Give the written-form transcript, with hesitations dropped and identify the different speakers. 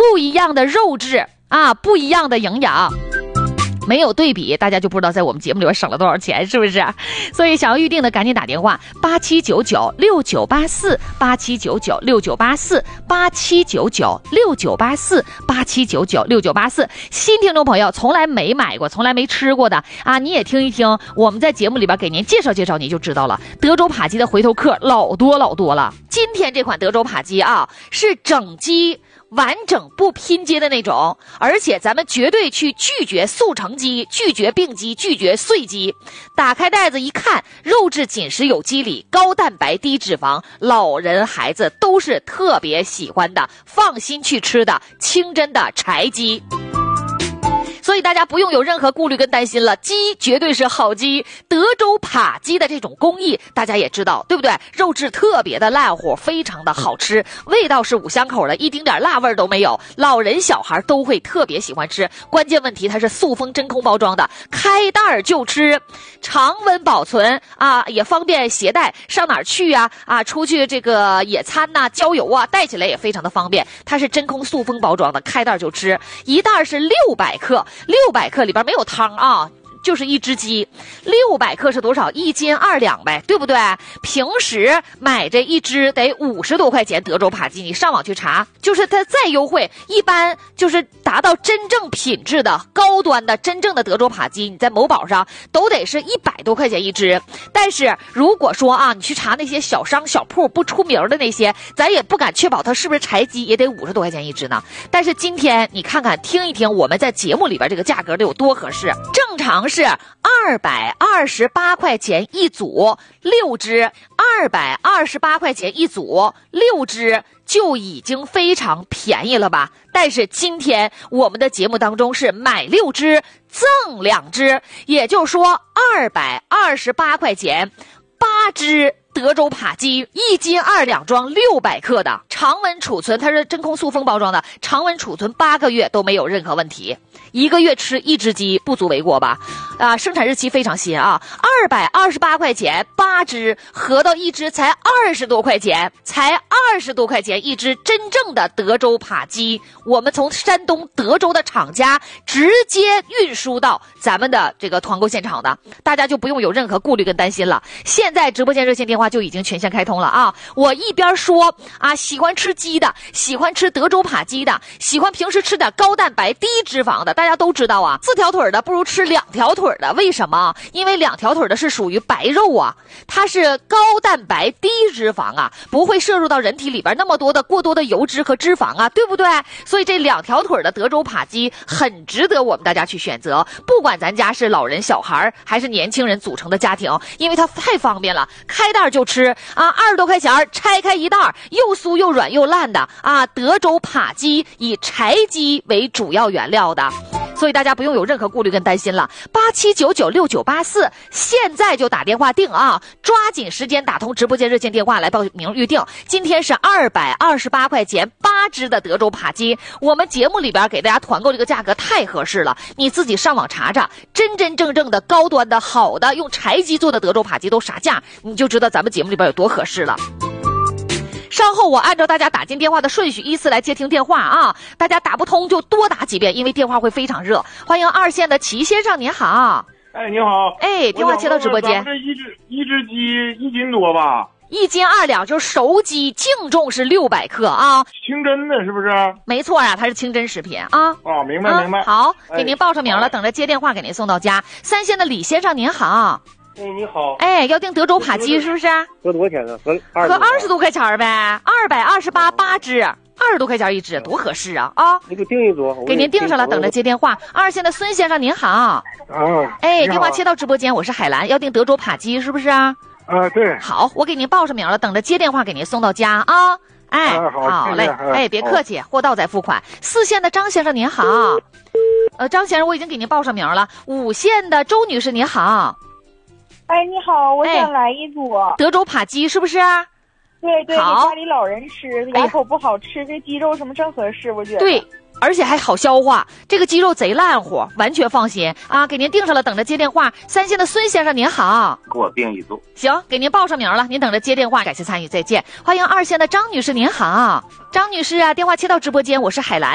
Speaker 1: 不一样的肉质啊，不一样的营养。没有对比，大家就不知道在我们节目里边省了多少钱，是不是？所以想要预定的赶紧打电话879969848799698487996984。新听众朋友从来没买过从来没吃过的啊，你也听一听，我们在节目里边给您介绍介绍，你就知道了。德州扒鸡的回头客老多了。今天这款德州扒鸡啊，是整鸡完整不拼接的那种，而且咱们绝对去拒绝速成鸡，拒绝并鸡，拒绝碎鸡。打开袋子一看，肉质紧实有肌理，高蛋白低脂肪，老人孩子都是特别喜欢的，放心去吃的清真的柴鸡。所以大家不用有任何顾虑跟担心了，鸡绝对是好鸡。德州扒鸡的这种工艺大家也知道，对不对？肉质特别的烂乎，非常的好吃，味道是五香口的，一丁点辣味都没有，老人小孩都会特别喜欢吃。关键问题它是塑封真空包装的，开袋就吃，常温保存啊，也方便携带，上哪儿去啊出去这个野餐呐、郊游啊，带起来也非常的方便。它是真空塑封包装的，开袋就吃。一袋是600克，600克里边没有汤啊，就是一只鸡。600克是多少？1斤2两呗，对不对？平时买这一只得50多块钱德州扒鸡，你上网去查，就是它再优惠，一般就是达到真正品质的高端的真正的德州扒鸡，你在某宝上都得是100多块钱一只。但是如果说啊，你去查那些小商小铺不出名的那些，咱也不敢确保它是不是柴鸡，也得50多块钱一只呢。但是今天你看看听一听我们在节目里边这个价格得有多合适。正常是228块钱一组6只，228块钱一组6只就已经非常便宜了吧？但是今天我们的节目当中是买6只赠2只，也就是说228块钱8只德州扒鸡，1斤2两装600克的，常温储存，它是真空塑封包装的，常温储存8个月都没有任何问题。1个月吃1只鸡不足为过吧？生产日期非常新啊！228块钱8只，合到1只才20多块钱，才20多块钱一只真正的德州扒鸡。我们从山东德州的厂家直接运输到咱们的这个团购现场的，大家就不用有任何顾虑跟担心了。现在直播间热线电话就已经全线开通了啊！我一边说啊，喜欢吃鸡的，喜欢吃德州扒鸡的，喜欢平时吃点高蛋白低脂肪的，大家都知道啊，4条腿的不如吃2条腿的，为什么？因为2条腿的是属于白肉啊，它是高蛋白低脂肪啊，不会摄入到人体里边那么多的过多的油脂和脂肪啊，对不对？所以这2条腿的德州扒鸡很值得我们大家去选择，不管咱家是老人小孩还是年轻人组成的家庭，因为它太方便了，开袋就吃啊，20多块钱拆开一袋，又酥又软又烂的啊！德州扒鸡以柴鸡为主要原料的。所以大家不用有任何顾虑跟担心了，87996984，现在就打电话订啊，抓紧时间打通直播间热线电话来报名预定。今天是228块钱8只的德州扒鸡，我们节目里边给大家团购这个价格太合适了，你自己上网查查，真真正正的高端的好的用柴鸡做的德州扒鸡都啥价，你就知道咱们节目里边有多合适了。稍后我按照大家打进电话的顺序依次来接听电话啊，大家打不通就多打几遍，因为电话会非常热。欢迎2线的齐先生，您好。
Speaker 2: 哎，你好。
Speaker 1: 哎，电话接到直播间。
Speaker 2: 这一只鸡1斤多吧
Speaker 1: ？1斤2两，就是熟鸡，净重是600克啊。
Speaker 2: 清真的是不是？
Speaker 1: 没错啊，它是清真食品啊。
Speaker 2: 哦，明白明白。
Speaker 1: 好，给您报上名了，等着接电话给您送到家。3线的李先生，您好。
Speaker 3: 哎，你好。
Speaker 1: 哎，要订德州扒鸡是不是？
Speaker 3: 合多少钱呢？合
Speaker 1: 20多块钱呗，228 8只，20多块钱一只，多合适啊！啊，
Speaker 3: 你给订一组，
Speaker 1: 给您订上了，等着接电话。2线的孙先生您好。
Speaker 3: 啊。
Speaker 1: 哎，电话切到直播间，我是海兰，要订德州扒鸡是不是啊？
Speaker 3: 对。
Speaker 1: 好，我给您报上名了，等着接电话给您送到家啊。哎，好嘞，哎，别客气，货到再付款。4线的张先生您好。张先生我已经给您报上名了。5线的周女士您好。
Speaker 4: 哎，你好，我想来一组
Speaker 1: 德州扒鸡，是不是啊？
Speaker 4: 对，给家里老人吃，牙口不好吃，这鸡肉什么正合适，我觉得。
Speaker 1: 对，而且还好消化，这个鸡肉贼烂乎，完全放心啊！给您订上了，等着接电话。3线的孙先生您好，
Speaker 3: 给我订一组。
Speaker 1: 行，给您报上名了，您等着接电话。感谢参与，再见。欢迎2线的张女士您好，张女士啊，电话切到直播间，我是海兰。